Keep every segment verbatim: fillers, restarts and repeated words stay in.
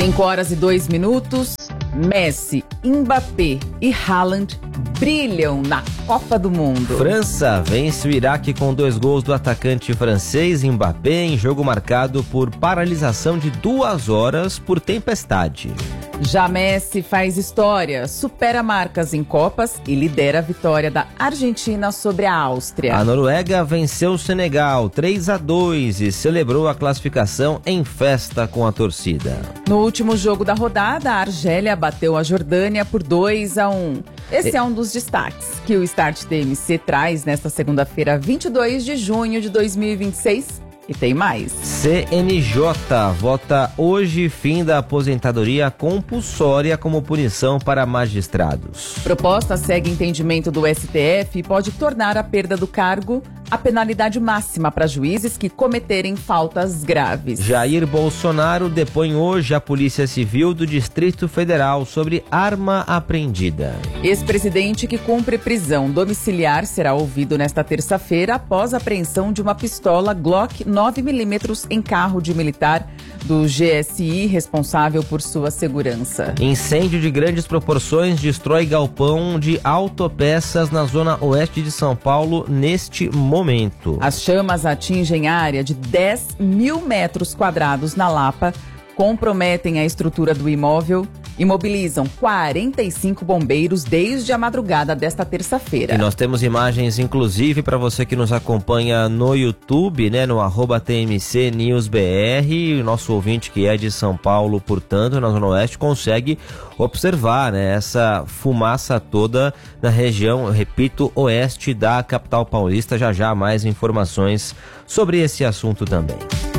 cinco horas e dois minutos. Messi, Mbappé e Haaland brilham na Copa do Mundo. França vence o Iraque com dois gols do atacante francês Mbappé em jogo marcado por paralisação de duas horas por tempestade. Já Messi faz história, supera marcas em Copas e lidera a vitória da Argentina sobre a Áustria. A Noruega venceu o Senegal três a dois e celebrou a classificação em festa com a torcida. No último jogo da rodada, a Argélia bateu a Jordânia por dois a um. Esse é um dos destaques que o Start T M C traz nesta segunda-feira, vinte e dois de junho de dois mil e vinte e seis. E tem mais. C N J vota hoje fim da aposentadoria compulsória como punição para magistrados. Proposta segue entendimento do S T F e pode tornar a perda do cargo a penalidade máxima para juízes que cometerem faltas graves. Jair Bolsonaro depõe hoje a Polícia Civil do Distrito Federal sobre arma apreendida. Ex-presidente que cumpre prisão domiciliar será ouvido nesta terça-feira após a apreensão de uma pistola Glock nove milímetros em carro de militar do G S I, responsável por sua segurança. Incêndio de grandes proporções destrói galpão de autopeças na zona oeste de São Paulo neste momento. As chamas atingem a área de dez mil metros quadrados na Lapa, comprometem a estrutura do imóvel e mobilizam quarenta e cinco bombeiros desde a madrugada desta terça-feira. E nós temos imagens, inclusive, para você que nos acompanha no YouTube, né, no arroba T M C News B R. O nosso ouvinte que é de São Paulo, portanto, na Zona Oeste, consegue observar, né, essa fumaça toda na região, eu repito, oeste da capital paulista. Já já mais informações sobre esse assunto também.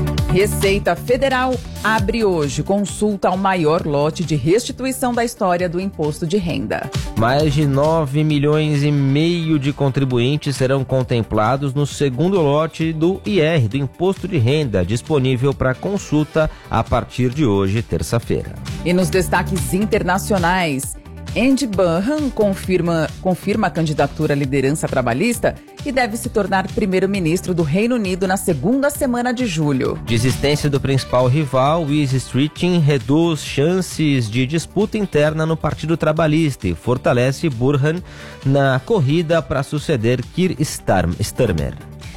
Receita Federal abre hoje consulta ao maior lote de restituição da história do imposto de renda. Mais de nove milhões e meio de contribuintes serão contemplados no segundo lote do I R, do Imposto de Renda, disponível para consulta a partir de hoje, terça-feira. E nos destaques internacionais, Andy Burnham confirma, confirma a candidatura à liderança trabalhista e deve se tornar primeiro-ministro do Reino Unido na segunda semana de julho. Desistência do principal rival, Liz Streeting, reduz chances de disputa interna no Partido Trabalhista e fortalece Burnham na corrida para suceder Keir Starmer.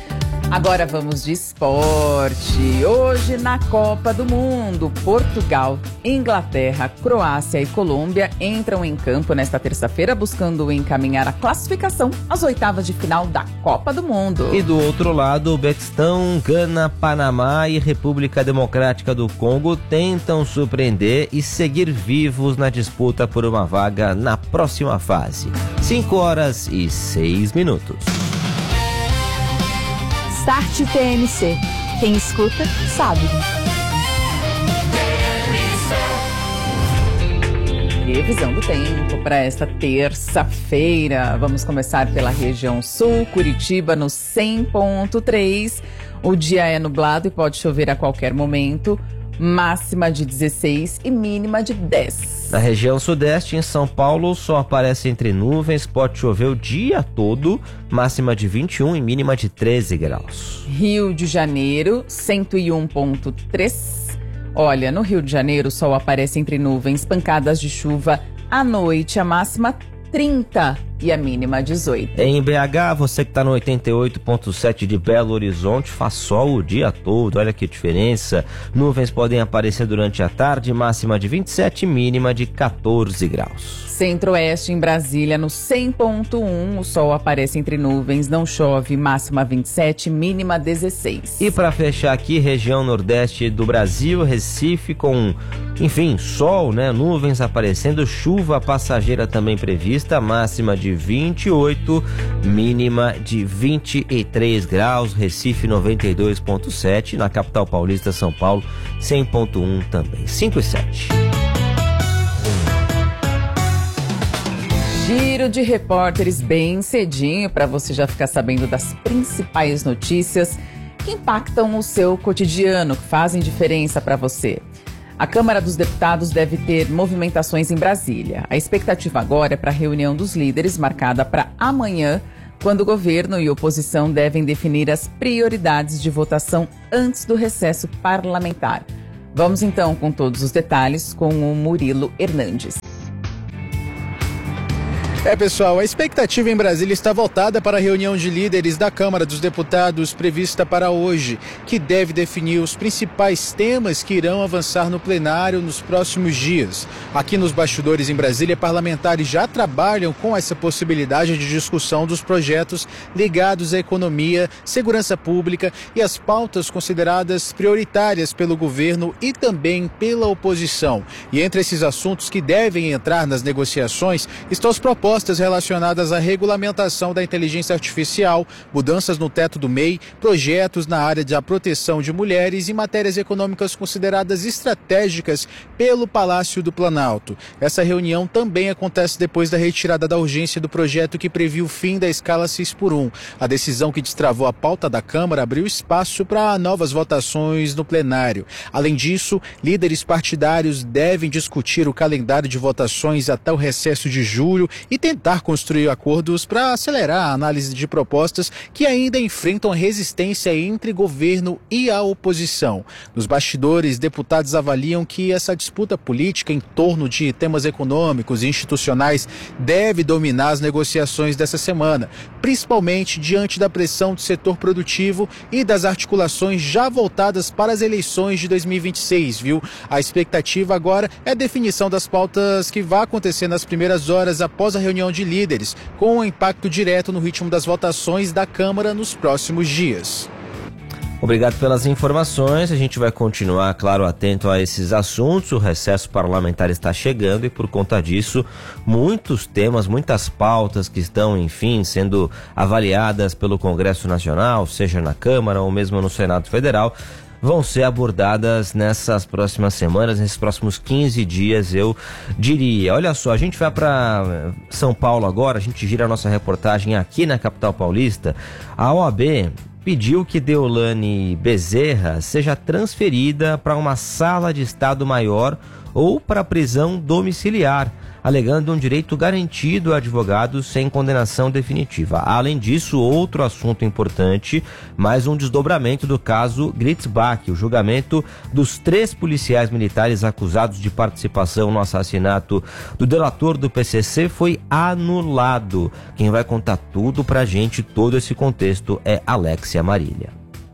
Agora vamos de esporte. Hoje na Copa do Mundo, Portugal, Inglaterra, Croácia e Colômbia entram em campo nesta terça-feira buscando encaminhar a classificação às oitavas de final da Copa do Mundo. E do outro lado, o Uzbequistão, Gana, Panamá e República Democrática do Congo tentam surpreender e seguir vivos na disputa por uma vaga na próxima fase. cinco horas e seis minutos. Start T M C. Quem escuta, sabe. Previsão do tempo para esta terça-feira. Vamos começar pela região sul, Curitiba no cem ponto três. O dia é nublado e pode chover a qualquer momento. Máxima de dezesseis e mínima de dez. Na região sudeste, em São Paulo, o sol aparece entre nuvens, pode chover o dia todo, máxima de vinte e um e mínima de treze graus. Rio de Janeiro, cento e um ponto três. Olha, no Rio de Janeiro, o sol aparece entre nuvens, pancadas de chuva à noite, a máxima trinta e a mínima dezoito. Em B H, você que está no oitenta e oito ponto sete de Belo Horizonte, faz sol o dia todo, olha que diferença. Nuvens podem aparecer durante a tarde, máxima de vinte e sete, mínima de quatorze graus. Centro-Oeste, em Brasília, no cem ponto um, o sol aparece entre nuvens, não chove, máxima vinte e sete, mínima dezesseis. E para fechar aqui, região nordeste do Brasil, Recife com, enfim, sol, né? Nuvens aparecendo, chuva passageira também prevista, máxima de vinte e oito, mínima de vinte e três graus. Recife noventa e dois ponto sete, na capital paulista São Paulo cem ponto um também, cinco e sete. Giro de repórteres bem cedinho para você já ficar sabendo das principais notícias que impactam o seu cotidiano, que fazem diferença para você. A Câmara dos Deputados deve ter movimentações em Brasília. A expectativa agora é para a reunião dos líderes, marcada para amanhã, quando o governo e oposição devem definir as prioridades de votação antes do recesso parlamentar. Vamos então com todos os detalhes com o Murilo Hernandes. É, pessoal, a expectativa em Brasília está voltada para a reunião de líderes da Câmara dos Deputados prevista para hoje, que deve definir os principais temas que irão avançar no plenário nos próximos dias. Aqui nos bastidores em Brasília, parlamentares já trabalham com essa possibilidade de discussão dos projetos ligados à economia, segurança pública e as pautas consideradas prioritárias pelo governo e também pela oposição. E entre esses assuntos que devem entrar nas negociações estão os propostas relacionadas à regulamentação da inteligência artificial, mudanças no teto do M E I, projetos na área da proteção de mulheres e matérias econômicas consideradas estratégicas pelo Palácio do Planalto. Essa reunião também acontece depois da retirada da urgência do projeto que previu o fim da escala seis por um. A decisão que destravou a pauta da Câmara abriu espaço para novas votações no plenário. Além disso, líderes partidários devem discutir o calendário de votações até o recesso de julho e tentar construir acordos para acelerar a análise de propostas que ainda enfrentam resistência entre governo e a oposição. Nos bastidores, deputados avaliam que essa disputa política em torno de temas econômicos e institucionais deve dominar as negociações dessa semana, principalmente diante da pressão do setor produtivo e das articulações já voltadas para as eleições de dois mil e vinte e seis, viu? A expectativa agora é a definição das pautas que vai acontecer nas primeiras horas após a reunião de líderes, com um impacto direto no ritmo das votações da Câmara nos próximos dias. Obrigado pelas informações. A gente vai continuar, claro, atento a esses assuntos. O recesso parlamentar está chegando e, por conta disso, muitos temas, muitas pautas que estão, enfim, sendo avaliadas pelo Congresso Nacional, seja na Câmara ou mesmo no Senado Federal, vão ser abordadas nessas próximas semanas, nesses próximos quinze dias, eu diria. Olha só, a gente vai para São Paulo agora, a gente gira a nossa reportagem aqui na capital paulista. A O A B pediu que Deolane Bezerra seja transferida para uma sala de estado maior ou para prisão domiciliar, alegando um direito garantido a advogados sem condenação definitiva. Além disso, outro assunto importante, mais um desdobramento do caso Gritzbach, o julgamento dos três policiais militares acusados de participação no assassinato do delator do P C C foi anulado. Quem vai contar tudo pra gente, todo esse contexto, é Alexia Marília.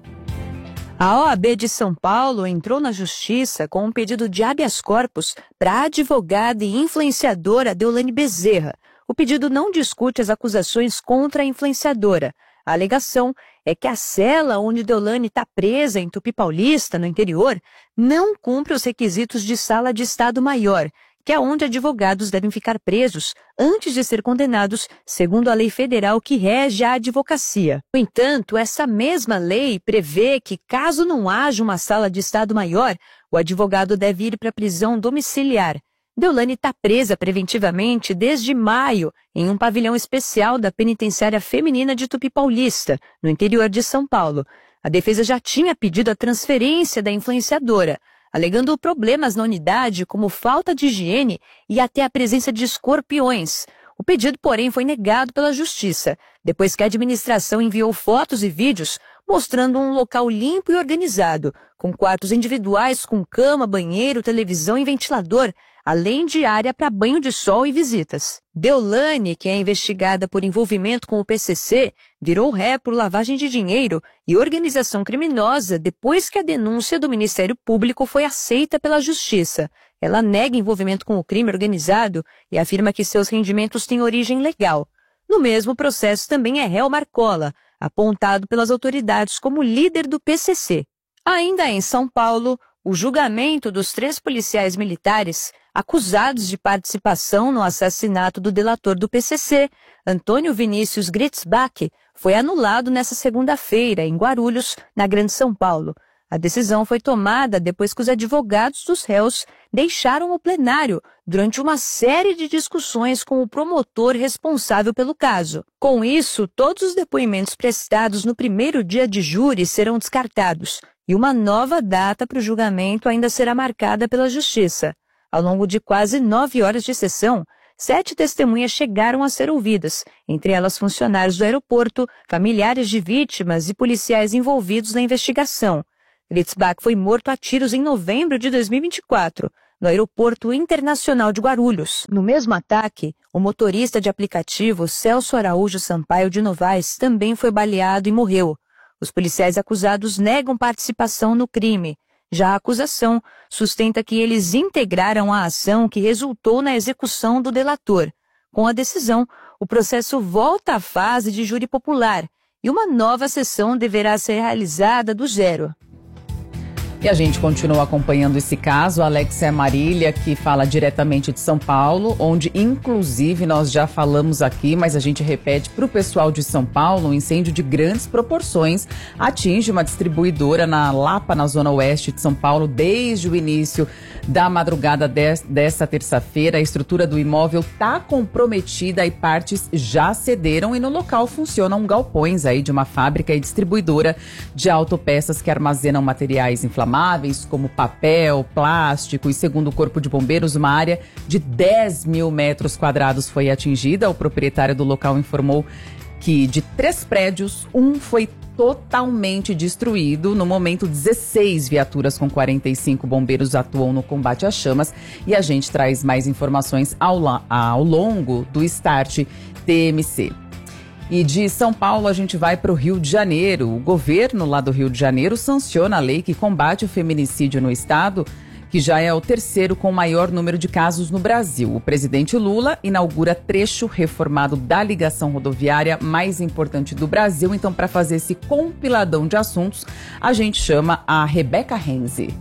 A O A B de São Paulo entrou na Justiça com um pedido de habeas corpus para a advogada e influenciadora Deolane Bezerra. O pedido não discute as acusações contra a influenciadora. A alegação é que a cela onde Deolane está presa em Tupi Paulista, no interior, não cumpre os requisitos de sala de Estado Maior, que é onde advogados devem ficar presos antes de ser condenados, segundo a lei federal que rege a advocacia. No entanto, essa mesma lei prevê que, caso não haja uma sala de Estado Maior, o advogado deve ir para a prisão domiciliar. Deolane está presa preventivamente desde maio em um pavilhão especial da Penitenciária Feminina de Tupi Paulista, no interior de São Paulo. A defesa já tinha pedido a transferência da influenciadora, alegando problemas na unidade como falta de higiene e até a presença de escorpiões. O pedido, porém, foi negado pela Justiça, depois que a administração enviou fotos e vídeos mostrando um local limpo e organizado, com quartos individuais com cama, banheiro, televisão e ventilador, além de área para banho de sol e visitas. Deolane, que é investigada por envolvimento com o P C C, virou ré por lavagem de dinheiro e organização criminosa depois que a denúncia do Ministério Público foi aceita pela Justiça. Ela nega envolvimento com o crime organizado e afirma que seus rendimentos têm origem legal. No mesmo processo também é réu Marcola, apontado pelas autoridades como líder do P C C. Ainda em São Paulo, o julgamento dos três policiais militares acusados de participação no assassinato do delator do P C C, Antônio Vinícius Gritzbach, foi anulado nesta segunda-feira, em Guarulhos, na Grande São Paulo. A decisão foi tomada depois que os advogados dos réus deixaram o plenário durante uma série de discussões com o promotor responsável pelo caso. Com isso, todos os depoimentos prestados no primeiro dia de júri serão descartados e uma nova data para o julgamento ainda será marcada pela Justiça. Ao longo de quase nove horas de sessão, sete testemunhas chegaram a ser ouvidas, entre elas funcionários do aeroporto, familiares de vítimas e policiais envolvidos na investigação. Gritzbach foi morto a tiros em novembro de dois mil e vinte e quatro, no Aeroporto Internacional de Guarulhos. No mesmo ataque, o motorista de aplicativo Celso Araújo Sampaio de Novaes também foi baleado e morreu. Os policiais acusados negam participação no crime. Já a acusação sustenta que eles integraram a ação que resultou na execução do delator. Com a decisão, o processo volta à fase de júri popular e uma nova sessão deverá ser realizada do zero. E a gente continua acompanhando esse caso. A Alexia Marília, que fala diretamente de São Paulo, onde inclusive nós já falamos aqui, mas a gente repete para o pessoal de São Paulo, um incêndio de grandes proporções atinge uma distribuidora na Lapa, na zona oeste de São Paulo, desde o início da madrugada des, desta terça-feira. A estrutura do imóvel está comprometida e partes já cederam, e no local funcionam galpões aí de uma fábrica e distribuidora de autopeças que armazenam materiais inflamáveis, como papel, plástico, e segundo o Corpo de Bombeiros, uma área de dez mil metros quadrados foi atingida. O proprietário do local informou que de três prédios, um foi totalmente destruído. No momento, dezesseis viaturas com quarenta e cinco bombeiros atuam no combate às chamas, e a gente traz mais informações ao, ao longo do Start T M C. E de São Paulo a gente vai para o Rio de Janeiro. O governo lá do Rio de Janeiro sanciona a lei que combate o feminicídio no estado, que já é o terceiro com maior número de casos no Brasil. O presidente Lula inaugura trecho reformado da ligação rodoviária mais importante do Brasil. Então, para fazer esse compiladão de assuntos, a gente chama a Rebeca Renzi.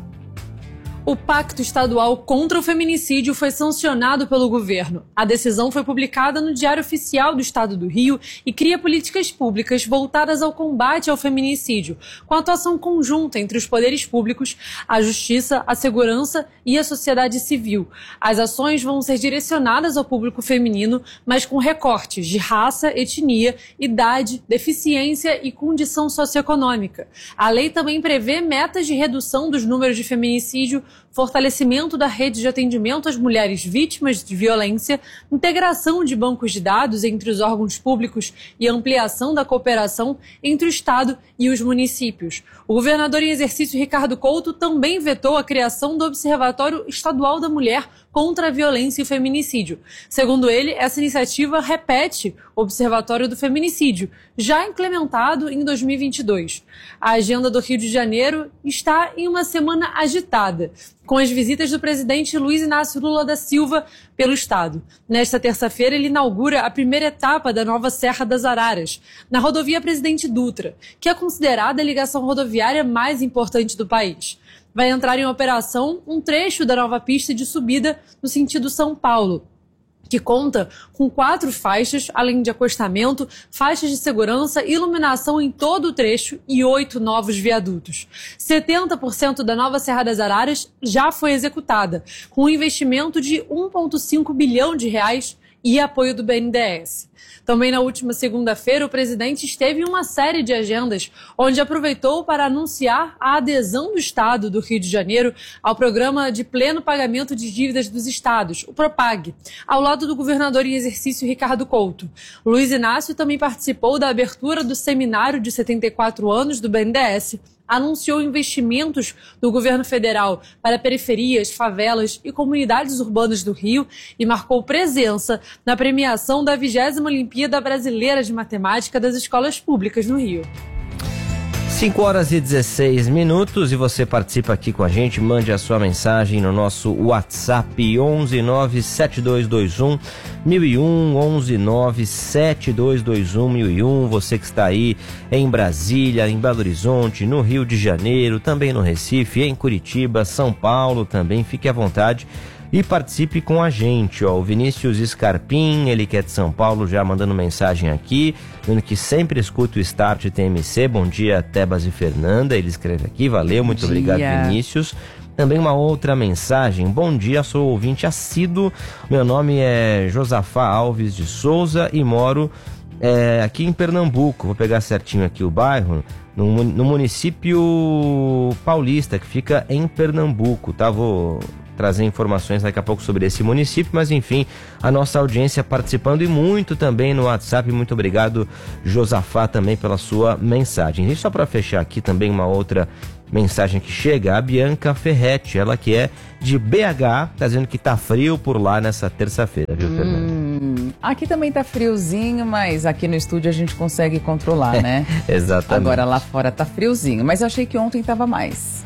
O Pacto Estadual contra o Feminicídio foi sancionado pelo governo. A decisão foi publicada no Diário Oficial do Estado do Rio e cria políticas públicas voltadas ao combate ao feminicídio, com atuação conjunta entre os poderes públicos, a justiça, a segurança e a sociedade civil. As ações vão ser direcionadas ao público feminino, mas com recortes de raça, etnia, idade, deficiência e condição socioeconômica. A lei também prevê metas de redução dos números de feminicídio, fortalecimento da rede de atendimento às mulheres vítimas de violência, integração de bancos de dados entre os órgãos públicos e ampliação da cooperação entre o Estado e os municípios. O governador em exercício, Ricardo Couto, também vetou a criação do Observatório Estadual da Mulher contra a Violência e o Feminicídio. Segundo ele, essa iniciativa repete o Observatório do Feminicídio, já implementado em dois mil e vinte e dois. A agenda do Rio de Janeiro está em uma semana agitada, com as visitas do presidente Luiz Inácio Lula da Silva pelo Estado. Nesta terça-feira, ele inaugura a primeira etapa da nova Serra das Araras, na rodovia Presidente Dutra, que é considerada a ligação rodoviária mais importante do país. Vai entrar em operação um trecho da nova pista de subida no sentido São Paulo, que conta com quatro faixas, além de acostamento, faixas de segurança, iluminação em todo o trecho e oito novos viadutos. setenta por cento da nova Serra das Araras já foi executada, com um investimento de um vírgula cinco bilhão de reais e apoio do B N D E S. Também na última segunda-feira, o presidente esteve em uma série de agendas, onde aproveitou para anunciar a adesão do Estado do Rio de Janeiro ao Programa de Pleno Pagamento de Dívidas dos Estados, o PROPAG, ao lado do governador em exercício Ricardo Couto. Luiz Inácio também participou da abertura do seminário de setenta e quatro anos do B N D E S, anunciou investimentos do governo federal para periferias, favelas e comunidades urbanas do Rio e marcou presença na premiação da vigésima Olimpíada Brasileira de Matemática das Escolas Públicas no Rio. cinco horas e dezesseis minutos e você participa aqui com a gente, mande a sua mensagem no nosso WhatsApp onze nove sete dois dois um mil e um, onze nove sete dois dois um mil e um, você que está aí em Brasília, em Belo Horizonte, no Rio de Janeiro, também no Recife, em Curitiba, São Paulo também, fique à vontade e participe com a gente, ó. O Vinícius Scarpim, ele que é de São Paulo, já mandando mensagem aqui, dizendo que sempre escuta o Start T M C. Bom dia, Tebas e Fernanda, ele escreve aqui, valeu, muito obrigado, Vinícius. Também uma outra mensagem, bom dia, sou ouvinte assíduo, meu nome é Josafá Alves de Souza e moro é, aqui em Pernambuco, vou pegar certinho aqui o bairro, no, no município paulista, que fica em Pernambuco, tá? Vou trazer informações daqui a pouco sobre esse município, mas enfim, a nossa audiência participando e muito também no WhatsApp. Muito obrigado, Josafá, também pela sua mensagem. E só para fechar aqui também uma outra mensagem que chega, a Bianca Ferretti, ela que é de B H, tá dizendo que tá frio por lá nessa terça-feira, viu, Fernanda? Hum, aqui também tá friozinho, mas aqui no estúdio a gente consegue controlar, né? Exatamente. Agora lá fora tá friozinho, mas eu achei que ontem tava mais.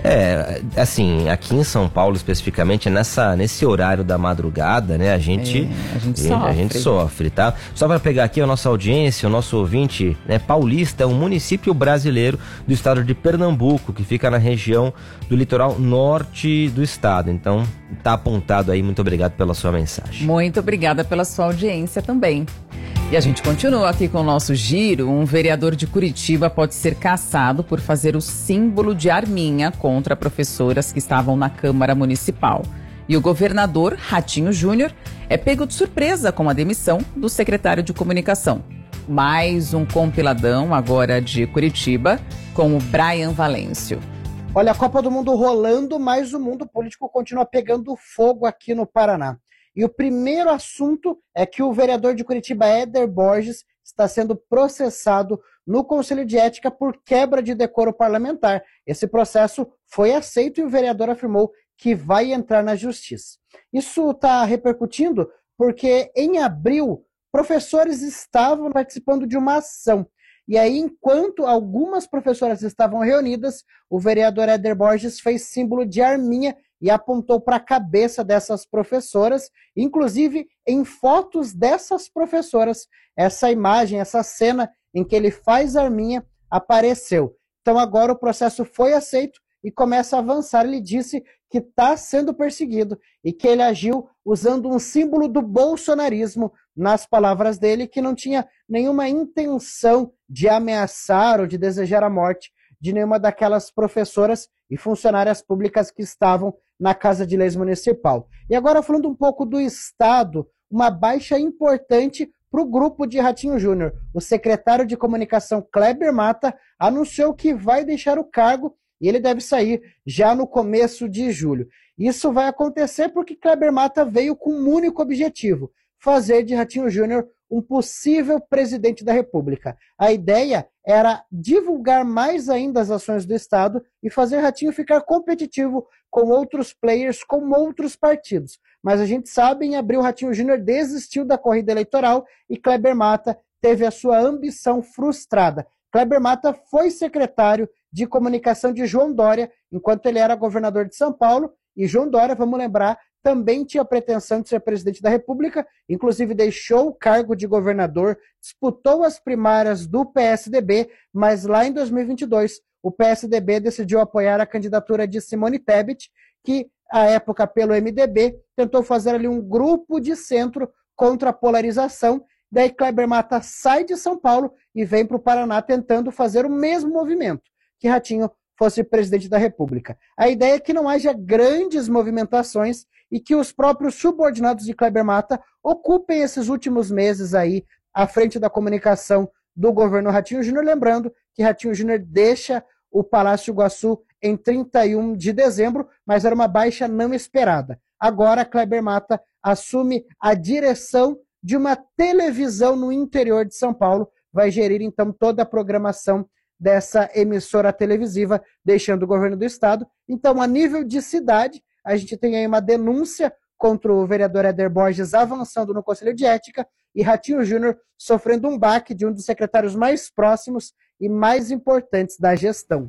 É, assim, aqui em São Paulo especificamente, nessa, nesse horário da madrugada, né, a gente, é, a gente a, sofre. a gente sofre, tá? Só para pegar aqui a nossa audiência, o nosso ouvinte, né, Paulista é um município brasileiro do estado de Pernambuco, que fica na região do litoral norte do estado. Então, tá apontado aí, muito obrigado pela sua mensagem. Muito obrigada pela sua audiência também. E a gente continua aqui com o nosso giro. Um vereador de Curitiba pode ser cassado por fazer o símbolo de arminha contra professoras que estavam na Câmara Municipal. E o governador, Ratinho Júnior, é pego de surpresa com a demissão do secretário de Comunicação. Mais um compiladão agora de Curitiba com o Brian Valêncio. Olha, a Copa do Mundo rolando, mas o mundo político continua pegando fogo aqui no Paraná. E o primeiro assunto é que o vereador de Curitiba, Éder Borges, está sendo processado no Conselho de Ética por quebra de decoro parlamentar. Esse processo foi aceito e o vereador afirmou que vai entrar na justiça. Isso está repercutindo porque, em abril, professores estavam participando de uma ação. E aí, enquanto algumas professoras estavam reunidas, o vereador Éder Borges fez símbolo de arminha e apontou para a cabeça dessas professoras, inclusive em fotos dessas professoras, essa imagem, essa cena em que ele faz arminha apareceu. Então agora o processo foi aceito e começa a avançar. Ele disse que está sendo perseguido e que ele agiu usando um símbolo do bolsonarismo, nas palavras dele, que não tinha nenhuma intenção de ameaçar ou de desejar a morte de nenhuma daquelas professoras e funcionárias públicas que estavam na Casa de Leis Municipal. E agora, falando um pouco do Estado, uma baixa importante para o grupo de Ratinho Júnior. O secretário de Comunicação, Kleber Mata, anunciou que vai deixar o cargo e ele deve sair já no começo de julho. Isso vai acontecer porque Kleber Mata veio com um único objetivo: fazer de Ratinho Júnior um possível presidente da República. A ideia era divulgar mais ainda as ações do Estado e fazer Ratinho ficar competitivo com outros players, com outros partidos. Mas a gente sabe, em abril, Ratinho Júnior desistiu da corrida eleitoral e Kleber Mata teve a sua ambição frustrada. Kleber Mata foi secretário de comunicação de João Dória, enquanto ele era governador de São Paulo, e João Dória, vamos lembrar, também tinha pretensão de ser presidente da República, inclusive deixou o cargo de governador, disputou as primárias do P S D B, mas lá em dois mil e vinte e dois o P S D B decidiu apoiar a candidatura de Simone Tebet, que, à época, pelo M D B, tentou fazer ali um grupo de centro contra a polarização. Daí Kleber Mata sai de São Paulo e vem para o Paraná tentando fazer o mesmo movimento, que Ratinho fosse presidente da República. A ideia é que não haja grandes movimentações e que os próprios subordinados de Kleber Mata ocupem esses últimos meses aí à frente da comunicação do governo Ratinho Júnior, lembrando que Ratinho Júnior deixa o Palácio Iguaçu em trinta e um de dezembro, mas era uma baixa não esperada. Agora Kleber Mata assume a direção de uma televisão no interior de São Paulo, vai gerir então toda a programação dessa emissora televisiva, deixando o governo do estado. Então, a nível de cidade, a gente tem aí uma denúncia contra o vereador Éder Borges avançando no Conselho de Ética e Ratinho Júnior sofrendo um baque de um dos secretários mais próximos e mais importantes da gestão.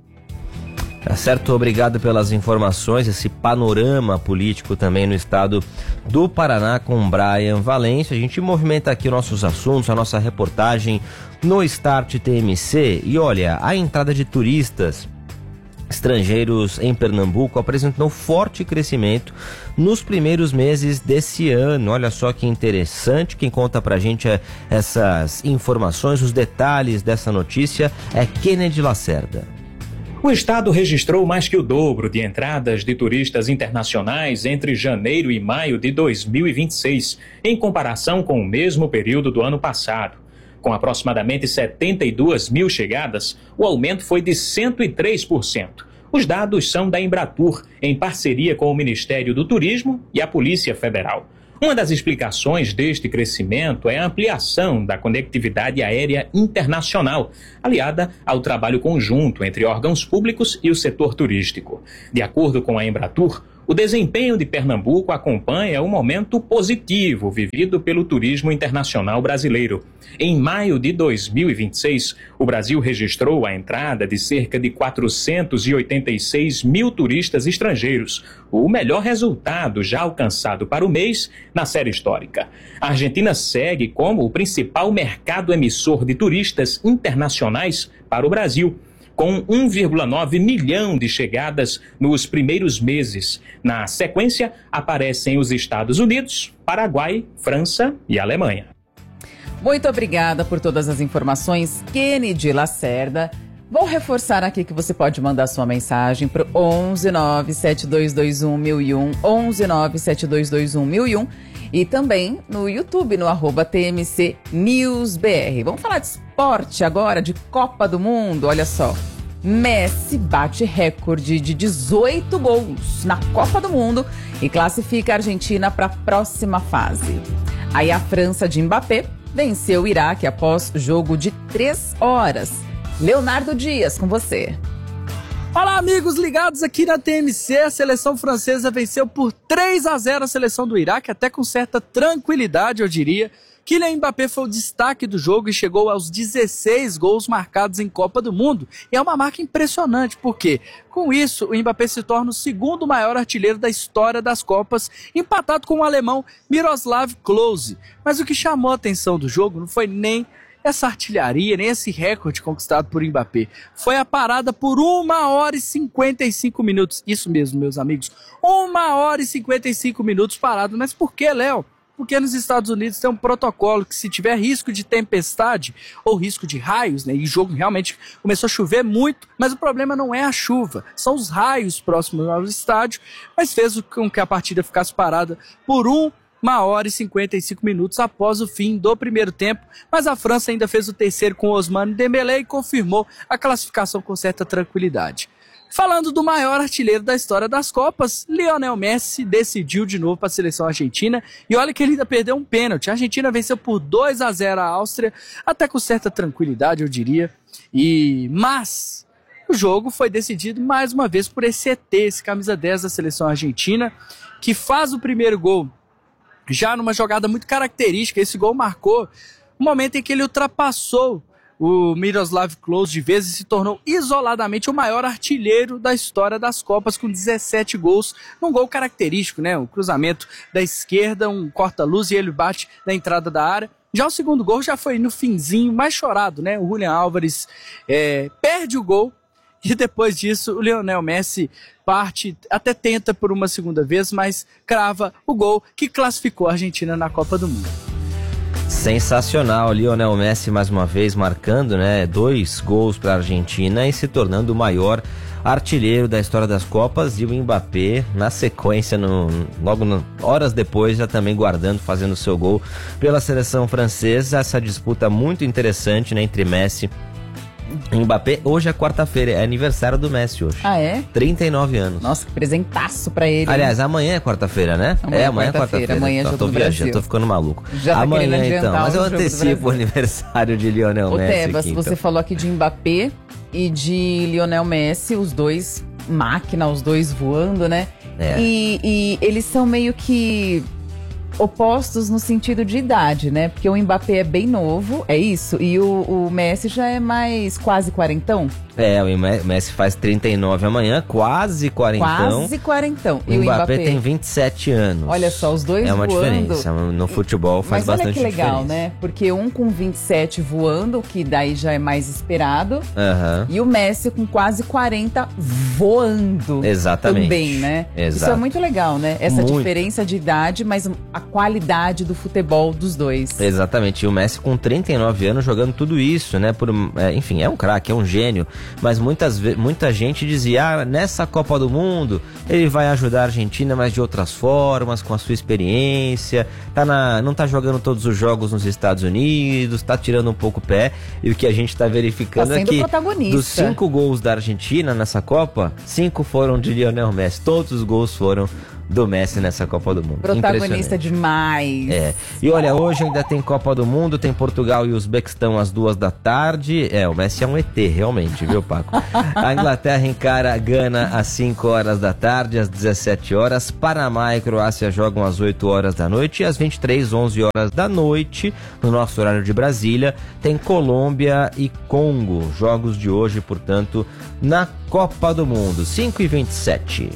Tá certo, obrigado pelas informações, esse panorama político também no estado do Paraná com Brian Valêncio. A gente movimenta aqui nossos assuntos, a nossa reportagem no Start T M C. E olha, a entrada de turistas estrangeiros em Pernambuco apresentou forte crescimento nos primeiros meses desse ano. Olha só que interessante, quem conta pra gente é essas informações, os detalhes dessa notícia é Kennedy Lacerda. O estado registrou mais que o dobro de entradas de turistas internacionais entre janeiro e maio de dois mil e vinte e seis, em comparação com o mesmo período do ano passado. Com aproximadamente setenta e duas mil chegadas, o aumento foi de cento e três por cento. Os dados são da Embratur, em parceria com o Ministério do Turismo e a Polícia Federal. Uma das explicações deste crescimento é a ampliação da conectividade aérea internacional, aliada ao trabalho conjunto entre órgãos públicos e o setor turístico. De acordo com a Embratur, o desempenho de Pernambuco acompanha o momento positivo vivido pelo turismo internacional brasileiro. Em maio de dois mil e vinte e seis, o Brasil registrou a entrada de cerca de quatrocentos e oitenta e seis mil turistas estrangeiros, o melhor resultado já alcançado para o mês na série histórica. A Argentina segue como o principal mercado emissor de turistas internacionais para o Brasil, com um vírgula nove milhão de chegadas nos primeiros meses. Na sequência, aparecem os Estados Unidos, Paraguai, França e Alemanha. Muito obrigada por todas as informações, Kennedy Lacerda. Vou reforçar aqui que você pode mandar sua mensagem para o onze nove sete dois dois um mil e um, onze nove sete dois dois um mil e um e também no YouTube, no arroba T M C News B R. Vamos falar de esporte agora, de Copa do Mundo, olha só. Messi bate recorde de dezoito gols na Copa do Mundo e classifica a Argentina para a próxima fase. Aí a França de Mbappé venceu o Iraque após jogo de três horas. Leonardo Dias, com você. Olá, amigos ligados aqui na T M C. A seleção francesa venceu por três a zero a seleção do Iraque, até com certa tranquilidade, eu diria. Kylian Mbappé foi o destaque do jogo e chegou aos dezesseis gols marcados em Copa do Mundo. E é uma marca impressionante, porque com isso o Mbappé se torna o segundo maior artilheiro da história das Copas, empatado com o alemão Miroslav Klose. Mas o que chamou a atenção do jogo não foi nem essa artilharia, nem esse recorde conquistado por Mbappé. Foi a parada por uma hora e cinquenta e cinco minutos. Isso mesmo, meus amigos. uma hora e cinquenta e cinco minutos parado. Mas por que, Léo? Porque nos Estados Unidos tem um protocolo que se tiver risco de tempestade ou risco de raios, né, e o jogo realmente começou a chover muito, mas o problema não é a chuva, são os raios próximos ao estádio, mas fez com que a partida ficasse parada por um uma hora e cinquenta e cinco minutos após o fim do primeiro tempo, mas a França ainda fez o terceiro com Ousmane Dembélé e confirmou a classificação com certa tranquilidade. Falando do maior artilheiro da história das Copas, Lionel Messi decidiu de novo para a seleção argentina e olha que ele ainda perdeu um pênalti. A Argentina venceu por dois a zero a Áustria, até com certa tranquilidade, eu diria. E mas o jogo foi decidido mais uma vez por esse E T, esse camisa dez da seleção argentina, que faz o primeiro gol já numa jogada muito característica. Esse gol marcou o momento em que ele ultrapassou o Miroslav Klose de vez e se tornou isoladamente o maior artilheiro da história das Copas, com dezessete gols, num gol característico, né? O cruzamento da esquerda, um corta-luz e ele bate na entrada da área. Já o segundo gol já foi no finzinho, mais chorado, né? O Julián Álvares é, perde o gol e depois disso o Lionel Messi parte, até tenta por uma segunda vez, mas crava o gol que classificou a Argentina na Copa do Mundo. Sensacional, Lionel Messi mais uma vez marcando, né, dois gols para a Argentina e se tornando o maior artilheiro da história das Copas, e o Mbappé na sequência, no, logo no, horas depois, já também guardando, fazendo seu gol pela seleção francesa. Essa disputa muito interessante, né, entre Messi e Mbappé. Hoje é quarta-feira, é aniversário do Messi hoje. Ah, é? trinta e nove anos. Nossa, que presentaço pra ele. Aliás, amanhã é quarta-feira, né? Amanhã é, amanhã é quarta-feira. quarta amanhã então, jogo tô do viajando, Brasil. tô ficando maluco. Já tá amanhã então, mas eu o antecipo o aniversário de Lionel Ô, Messi. Tebas, aqui, você então. falou aqui de Mbappé e de Lionel Messi, os dois máquina, os dois voando, né? É. E, e eles são meio que opostos no sentido de idade, né? Porque o Mbappé é bem novo, é isso? E o, o Messi já é mais quase quarentão? É, o Messi faz trinta e nove amanhã, quase quarentão. Quase quarentão. E o Mbappé, Mbappé tem vinte e sete anos. Olha só, os dois voando. É uma voando. diferença, no futebol faz Mas bastante diferença. Mas olha que legal, né? Porque um com vinte e sete voando, que daí já é mais esperado. Uhum. E o Messi com quase quarenta voando. Exatamente. Também, né? Exato. Isso é muito legal, né? Essa muito. diferença de idade, mas a qualidade do futebol dos dois. Exatamente. E o Messi com trinta e nove anos jogando tudo isso, né? Por, é, enfim, é um craque, é um gênio. Mas muitas vezes, muita gente dizia, ah, nessa Copa do Mundo ele vai ajudar a Argentina, mas de outras formas, com a sua experiência, tá na, não tá jogando todos os jogos nos Estados Unidos, tá tirando um pouco o pé, e o que a gente tá verificando tá é que protagonista. Dos cinco gols da Argentina nessa Copa, cinco foram de Lionel Messi, todos os gols foram do Messi nessa Copa do Mundo. Protagonista demais. É. E olha, hoje ainda tem Copa do Mundo, tem Portugal e Uzbequistão às duas da tarde. É, o Messi é um E T, realmente, viu, Paco? A Inglaterra encara Gana às cinco horas da tarde, às dezessete horas. Panamá e Croácia jogam às oito horas da noite e às vinte e três, onze horas da noite, no nosso horário de Brasília, tem Colômbia e Congo. Jogos de hoje, portanto, na Copa do Mundo. cinco e vinte e sete.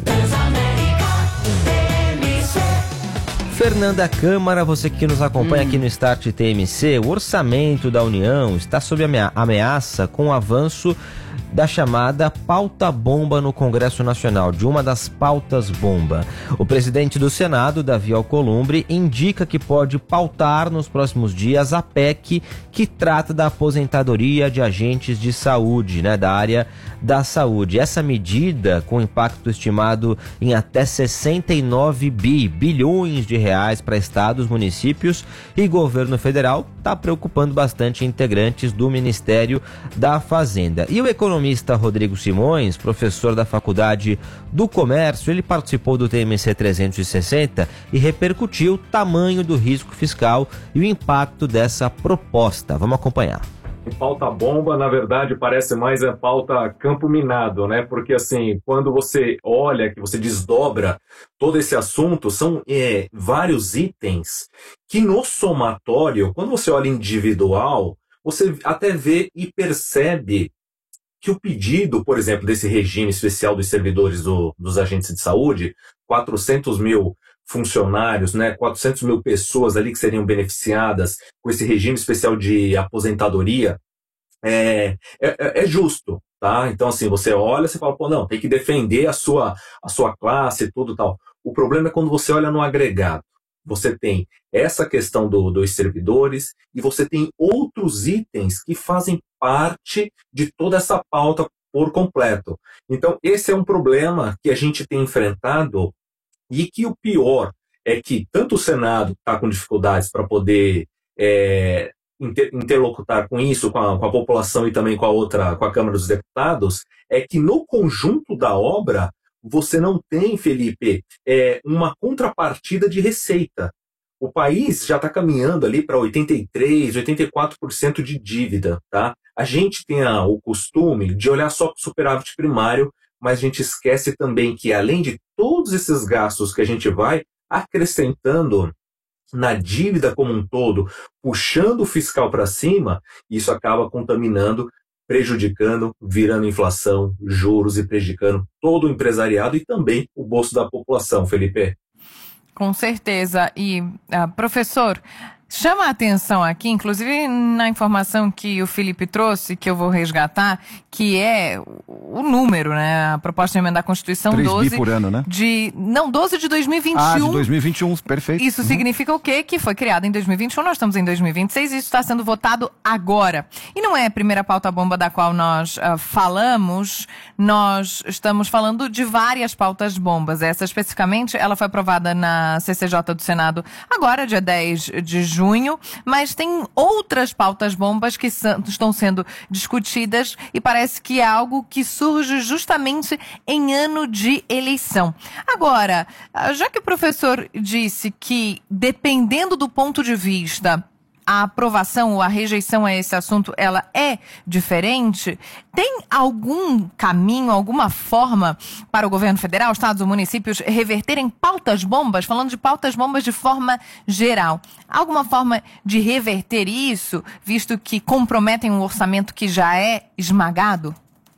Fernanda Câmara, você que nos acompanha hum. aqui no Start T M C, o orçamento da União está sob ameaça com o avanço da chamada pauta-bomba no Congresso Nacional, de uma das pautas-bomba. O presidente do Senado, Davi Alcolumbre, indica que pode pautar nos próximos dias a P E C que trata da aposentadoria de agentes de saúde, né, da área da saúde. Essa medida, com impacto estimado em até sessenta e nove bilhões de reais para estados, municípios e governo federal, está preocupando bastante integrantes do Ministério da Fazenda. E o economista Rodrigo Simões, professor da Faculdade do Comércio, ele participou do T M C trezentos e sessenta e repercutiu o tamanho do risco fiscal e o impacto dessa proposta. Vamos acompanhar. Pauta bomba, na verdade, parece mais a pauta campo minado, né? Porque, assim, quando você olha, que você desdobra todo esse assunto, são é, vários itens que no somatório, quando você olha individual, você até vê e percebe que o pedido, por exemplo, desse regime especial dos servidores do, dos agentes de saúde, quatrocentos mil funcionários, né, quatrocentas mil pessoas ali que seriam beneficiadas com esse regime especial de aposentadoria, é, é, é justo, tá? Então, assim, você olha e fala, pô, não, tem que defender a sua, a sua classe e tudo tal. O problema é quando você olha no agregado. Você tem essa questão do, dos servidores e você tem outros itens que fazem parte de toda essa pauta por completo. Então, esse é um problema que a gente tem enfrentado. E que o pior é que tanto o Senado está com dificuldades para poder é, inter, interlocutar com isso, com a, com a população e também com a outra, com a Câmara dos Deputados, é que no conjunto da obra você não tem, Felipe, é, uma contrapartida de receita. O país já está caminhando ali para oitenta e três por cento, oitenta e quatro por cento de dívida, tá? A gente tem a, o costume de olhar só para o superávit primário, mas a gente esquece também que, além de todos esses gastos que a gente vai acrescentando na dívida como um todo, puxando o fiscal para cima, isso acaba contaminando, prejudicando, virando inflação, juros e prejudicando todo o empresariado e também o bolso da população, Felipe. Com certeza. E, uh, professor, chama a atenção aqui, inclusive na informação que o Felipe trouxe, que eu vou resgatar, que é o número, né? A proposta de emendar a Constituição doze... bi por ano, né? De, não, doze de dois mil e vinte e um. Ah, de dois mil e vinte e um, perfeito. Isso uhum. significa o quê? Que foi criado em dois mil e vinte e um, nós estamos em dois mil e vinte e seis e isso está sendo votado agora. E não é a primeira pauta-bomba da qual nós uh, falamos, nós estamos falando de várias pautas-bombas. Essa especificamente, ela foi aprovada na C C J do Senado agora, dia dez de junho. junho, mas tem outras pautas-bombas que são, estão sendo discutidas e parece que é algo que surge justamente em ano de eleição. Agora, já que o professor disse que, dependendo do ponto de vista, a aprovação ou a rejeição a esse assunto, ela é diferente, tem algum caminho, alguma forma para o governo federal, estados ou municípios reverterem pautas-bombas, falando de pautas-bombas de forma geral? Alguma forma de reverter isso, visto que comprometem um orçamento que já é esmagado?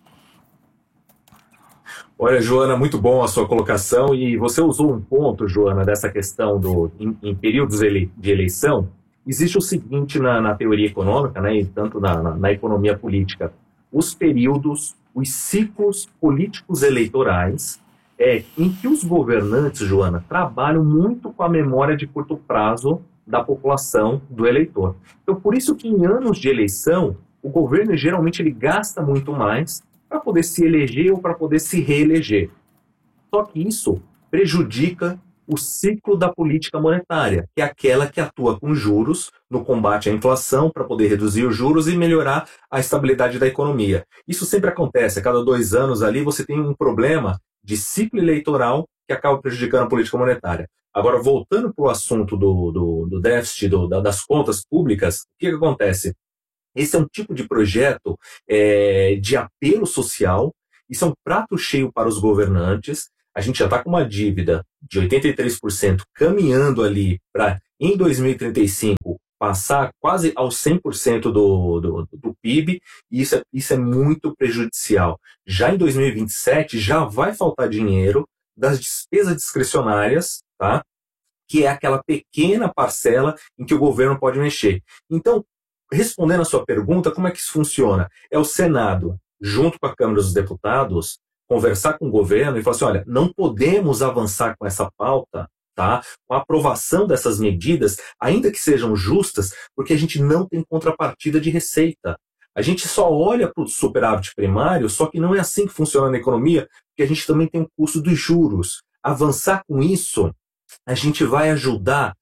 Olha, Joana, muito bom a sua colocação e você usou um ponto, Joana, dessa questão do, em, em períodos ele, de eleição. Existe o seguinte na, na teoria econômica, né, e tanto na, na, na economia política, os períodos, os ciclos políticos eleitorais, é, em que os governantes, Joana, trabalham muito com a memória de curto prazo da população, do eleitor. Então, por isso que em anos de eleição, o governo geralmente ele gasta muito mais para poder se eleger ou para poder se reeleger. Só que isso prejudica o ciclo da política monetária, que é aquela que atua com juros no combate à inflação para poder reduzir os juros e melhorar a estabilidade da economia. Isso sempre acontece, a cada dois anos ali você tem um problema de ciclo eleitoral que acaba prejudicando a política monetária. Agora, voltando para o assunto do, do, do déficit, do, das contas públicas, o que, que acontece? Esse é um tipo de projeto é, de apelo social, isso é um prato cheio para os governantes. A gente já está com uma dívida de oitenta e três por cento caminhando ali para, em dois mil e trinta e cinco, passar quase aos cem por cento do, do, do P I B, e isso é, isso é muito prejudicial. Já em dois mil e vinte e sete, já vai faltar dinheiro das despesas discricionárias, tá? Que é aquela pequena parcela em que o governo pode mexer. Então, respondendo a sua pergunta, como é que isso funciona? É o Senado, junto com a Câmara dos Deputados, conversar com o governo e falar assim, olha, não podemos avançar com essa pauta, tá? Com a aprovação dessas medidas, ainda que sejam justas, porque a gente não tem contrapartida de receita. A gente só olha para o superávit primário, só que não é assim que funciona na economia, porque a gente também tem o custo dos juros. Avançar com isso, a gente vai ajudar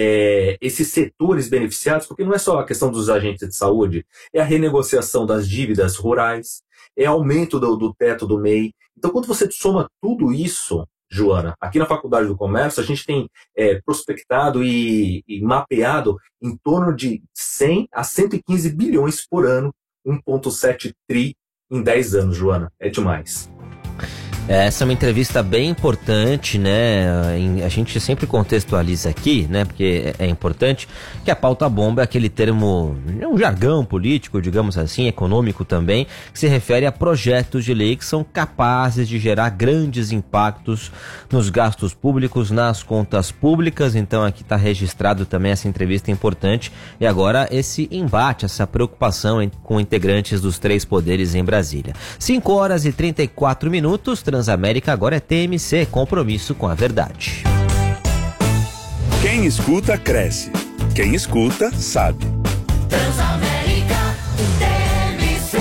é, esses setores beneficiados, porque não é só a questão dos agentes de saúde, é a renegociação das dívidas rurais, é aumento do, do teto do M E I. Então, quando você soma tudo isso, Joana, aqui na Faculdade do Comércio, a gente tem é, prospectado e, e mapeado em torno de cem a cento e quinze bilhões por ano, um vírgula sete tri em dez anos, Joana. É demais. Essa é uma entrevista bem importante, né? A gente sempre contextualiza aqui, né? Porque é importante que a pauta bomba é aquele termo, é um jargão político, digamos assim, econômico também, que se refere a projetos de lei que são capazes de gerar grandes impactos nos gastos públicos, nas contas públicas. Então aqui está registrado também essa entrevista importante e agora esse embate, essa preocupação com integrantes dos três poderes em Brasília. cinco horas e trinta e quatro minutos. Transamérica agora é T M C, compromisso com a verdade. Quem escuta, cresce. Quem escuta, sabe. Transamérica, T M C.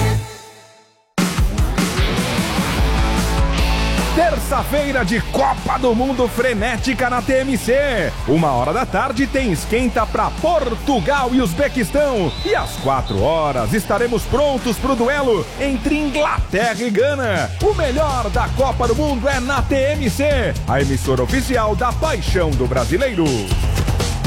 Terça-feira de Copa do Mundo frenética na T M C. Uma hora da tarde tem esquenta para Portugal e Uzbequistão. E às quatro horas estaremos prontos para o duelo entre Inglaterra e Gana. O melhor da Copa do Mundo é na T M C, a emissora oficial da paixão do brasileiro.